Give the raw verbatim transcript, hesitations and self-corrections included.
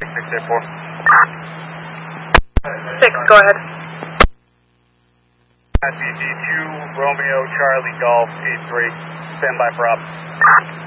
six eight four. Six, go ahead. D two, Romeo, Charlie, Golf, eight three. Stand by for op.